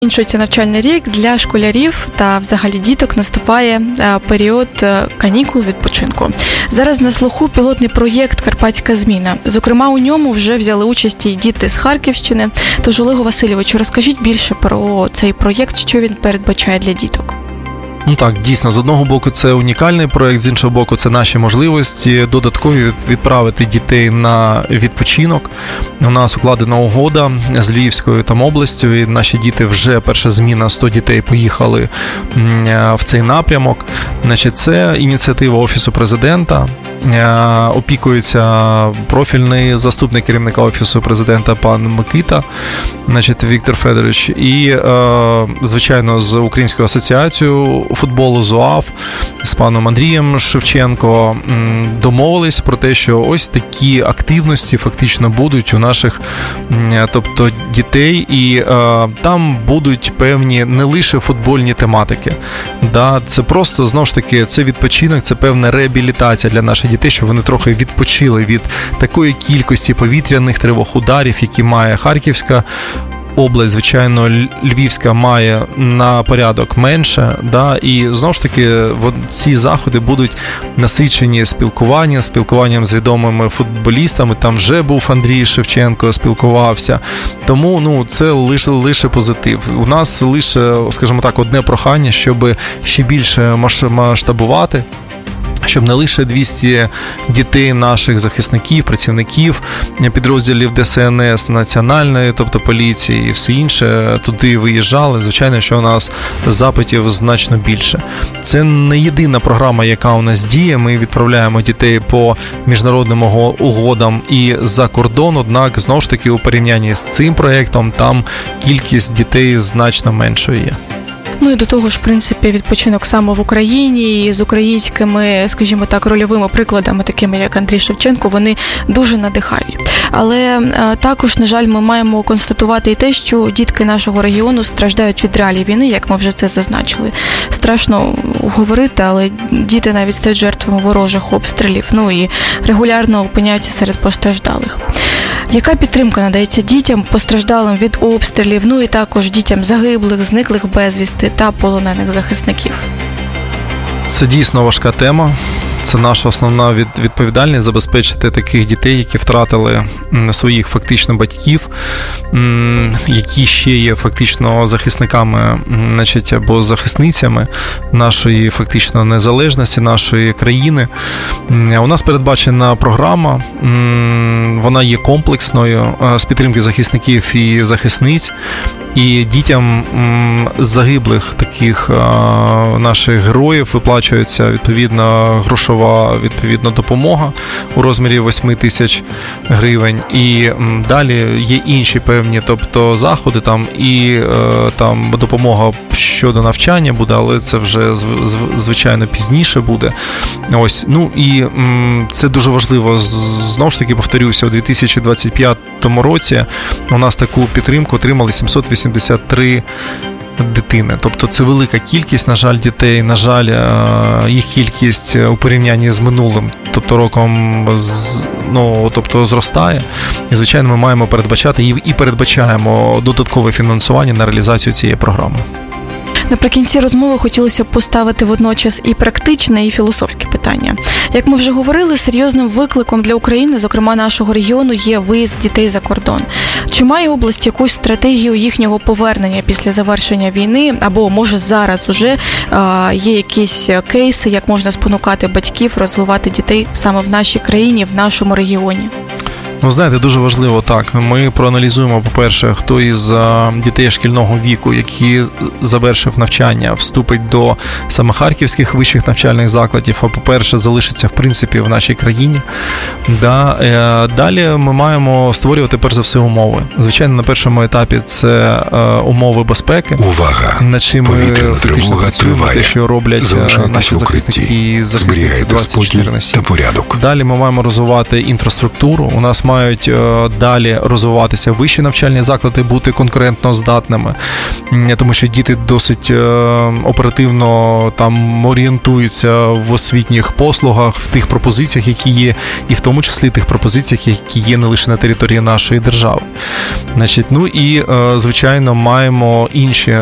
Закінчується навчальний рік, для школярів та взагалі діток наступає період канікул, відпочинку. Зараз на слуху пілотний проєкт «Карпатська зміна». Зокрема, у ньому вже взяли участь і діти з Харківщини. Тож, Олегу Васильовичу, розкажіть більше про цей проєкт, що він передбачає для діток. Ну так, дійсно, з одного боку це унікальний проєкт, з іншого боку це наші можливості додаткові відправити дітей на відпочинок. У нас укладена угода з Львівською там областю, і наші діти вже, перша зміна, 100 дітей поїхали в цей напрямок. Значить, це ініціатива Офісу президента, опікується профільний заступник керівника Офісу президента пан Микита, значить, Віктор Федорович, і, звичайно, з Українською асоціацією футболу ЗУАФ з паном Андрієм Шевченко домовились про те, що ось такі активності фактично будуть у наших, тобто, дітей, і там будуть певні не лише футбольні тематики. Да, це просто, знову ж таки, це відпочинок, це певна реабілітація для наших дітей, щоб вони трохи відпочили від такої кількості повітряних тривог, ударів, які має Харківська область, звичайно, Львівська має на порядок менше, да, і знову ж таки ці заходи будуть насичені спілкуванням з відомими футболістами. Там вже був Андрій Шевченко, спілкувався. Тому це лише позитив. У нас лише, скажімо так, одне прохання, щоб ще більше масштабувати, щоб не лише 200 дітей наших захисників, працівників підрозділів ДСНС, національної, тобто поліції і все інше, туди виїжджали. Звичайно, що у нас запитів значно більше. Це не єдина програма, яка у нас діє. Ми відправляємо дітей по міжнародним угодам і за кордон, однак, знову ж таки, у порівнянні з цим проєктом, там кількість дітей значно меншою є. Ну і до того ж, в принципі, відпочинок саме в Україні і з українськими, скажімо так, рольовими прикладами, такими як Андрій Шевченко, вони дуже надихають. Але також, на жаль, ми маємо констатувати і те, що дітки нашого регіону страждають від реалій війни, як ми вже це зазначили. Страшно говорити, але діти навіть стають жертвами ворожих обстрілів, ну і регулярно опиняються серед постраждалих. Яка підтримка надається дітям, постраждалим від обстрілів, ну і також дітям загиблих, зниклих безвісти та полонених захисників? Це дійсно важка тема. Це наша основна відповідальність – забезпечити таких дітей, які втратили своїх фактично батьків, які ще є фактично захисниками, значить, або захисницями нашої фактично незалежності, нашої країни. У нас передбачена програма, вона є комплексною, з підтримки захисників і захисниць. І дітям загиблих таких наших героїв виплачується відповідно грошова допомога у розмірі 8 тисяч гривень. І далі є інші певні, тобто заходи там і там допомога щодо навчання буде, але це вже звичайно пізніше буде. Ось, ну і це дуже важливо. Знову ж таки повторюся, у 2025 році у нас таку підтримку отримали 783 дитини. Тобто це велика кількість, на жаль, дітей, на жаль, їх кількість у порівнянні з минулим, тобто роком, зростає. І, звичайно, ми маємо передбачати і передбачаємо додаткове фінансування на реалізацію цієї програми. Наприкінці розмови хотілося б поставити водночас і практичне, і філософське питання. Як ми вже говорили, серйозним викликом для України, зокрема нашого регіону, є виїзд дітей за кордон. Чи має область якусь стратегію їхнього повернення після завершення війни, або, може, зараз уже є якісь кейси, як можна спонукати батьків розвивати дітей саме в нашій країні, в нашому регіоні? Ви знаєте, дуже важливо так. Ми проаналізуємо, по-перше, хто із дітей шкільного віку, які завершив навчання, вступить до саме харківських вищих навчальних закладів, а по-перше, залишиться, в принципі, в нашій країні. Да. Далі ми маємо створювати, перш за все, умови. Звичайно, на першому етапі це умови безпеки. Увага! Над чим ми фактично працюємо, те, що роблять наші захисники і захисниці 24/7. Далі ми маємо розвивати інфраструктуру. У нас мають далі розвиватися вищі навчальні заклади, бути конкурентно здатними, тому що діти досить оперативно там орієнтуються в освітніх послугах, в тих пропозиціях, які є, і в тому числі тих пропозиціях, які є не лише на території нашої держави. Значить, ну і, звичайно, маємо інші